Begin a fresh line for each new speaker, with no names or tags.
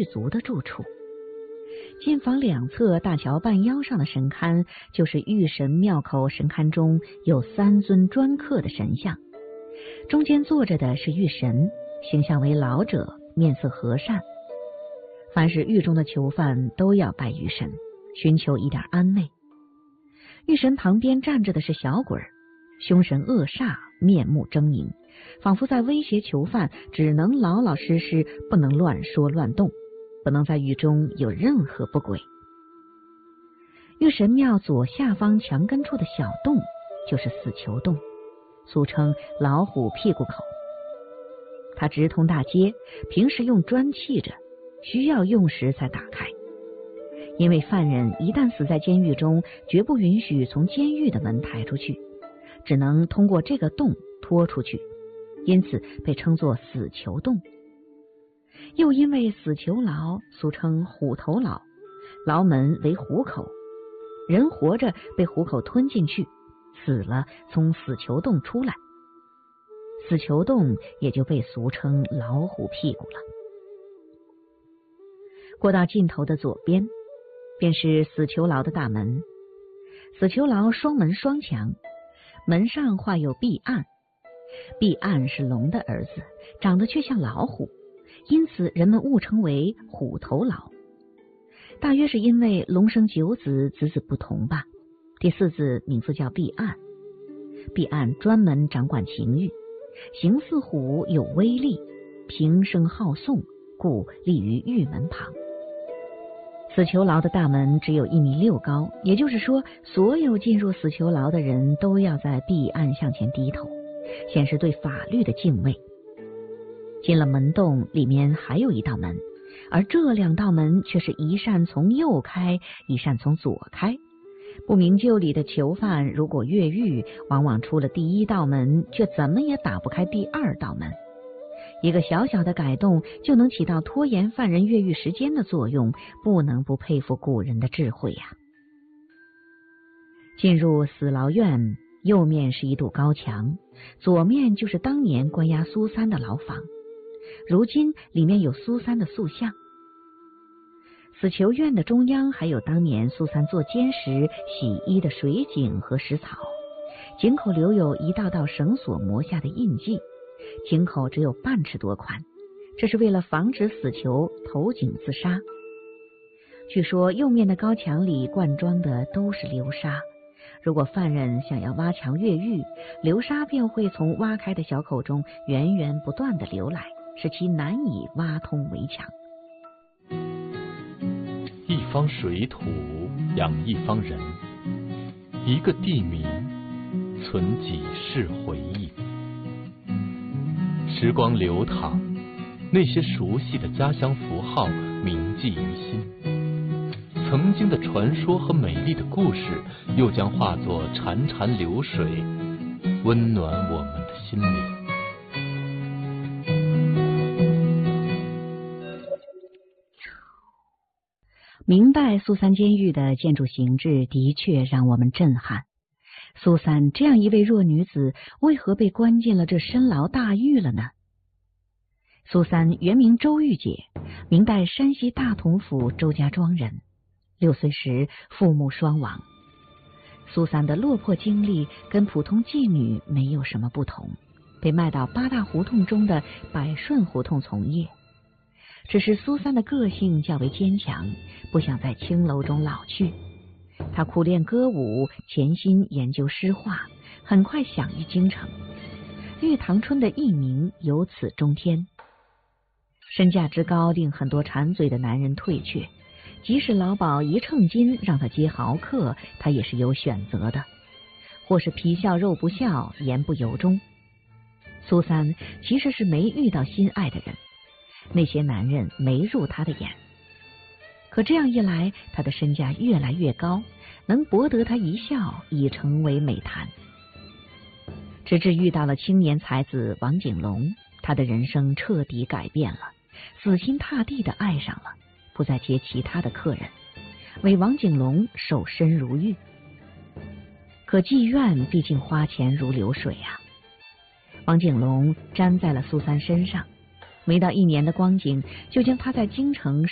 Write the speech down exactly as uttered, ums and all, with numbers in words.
狱卒的住处。进房两侧大桥半腰上的神龛，就是玉神庙口神龛中有三尊专刻的神像，中间坐着的是玉神，形象为老者，面色和善。凡是狱中的囚犯都要拜玉神，寻求一点安慰。玉神旁边站着的是小鬼，凶神恶煞，面目狰狞，仿佛在威胁囚犯只能老老实实，不能乱说乱动，不能在狱中有任何不轨。玉神庙左下方墙根处的小洞就是死囚洞，俗称老虎屁股口。它直通大街，平时用砖砌着，需要用时才打开。因为犯人一旦死在监狱中，绝不允许从监狱的门抬出去，只能通过这个洞拖出去，因此被称作死囚洞。又因为死囚牢俗称虎头牢，牢门为虎口，人活着被虎口吞进去，死了从死囚洞出来，死囚洞也就被俗称老虎屁股了。过到尽头的左边，便是死囚牢的大门。死囚牢双门双墙，门上画有壁案，壁案是龙的儿子，长得却像老虎，因此人们误称为虎头牢。大约是因为龙生九子，子子不同吧，第四子名字叫壁案。壁案专门掌管情欲，形似虎，有威力，平声好诵，故立于狱门旁。死囚牢的大门只有一米六高，也就是说，所有进入死囚牢的人都要在壁案向前低头，显示对法律的敬畏。进了门洞，里面还有一道门，而这两道门却是一扇从右开，一扇从左开。不明就里的囚犯如果越狱，往往出了第一道门，却怎么也打不开第二道门。一个小小的改动就能起到拖延犯人越狱时间的作用，不能不佩服古人的智慧呀。进入死牢院，右面是一堵高墙，左面就是当年关押苏三的牢房，如今里面有苏三的塑像。死囚院的中央还有当年苏三坐监时洗衣的水井和石槽，井口留有一道道绳索磨下的印记，井口只有半尺多宽，这是为了防止死囚投井自杀。据说右面的高墙里灌装的都是流沙，如果犯人想要挖墙越狱，流沙便会从挖开的小口中源源不断地流来，使其难以挖通围墙。
一方水土养一方人，一个地名存几世回忆。时光流淌，那些熟悉的家乡符号铭记于心，曾经的传说和美丽的故事又将化作潺潺流水，温暖我们的心灵。
明代苏三监狱的建筑形制的确让我们震撼。苏三这样一位弱女子，为何被关进了这深牢大狱了呢？苏三原名周玉姐，明代山西大同府周家庄人。六岁时父母双亡。苏三的落魄经历跟普通妓女没有什么不同，被卖到八大胡同中的百顺胡同从业。只是苏三的个性较为坚强，不想在青楼中老去。他苦练歌舞，潜心研究诗画，很快享誉京城。玉堂春的艺名由此中天。身价之高令很多馋嘴的男人退却，即使老鸨一秤金让他接豪客，他也是有选择的，或是皮笑肉不笑，言不由衷。苏三其实是没遇到心爱的人，那些男人没入他的眼。可这样一来，他的身价越来越高，能博得他一笑已成为美谈。直至遇到了青年才子王景龙，他的人生彻底改变了，死心塌地的爱上了，不再接其他的客人，为王景龙守身如玉。可妓院毕竟花钱如流水啊，王景龙粘在了苏三身上，没到一年的光景，就将他在京城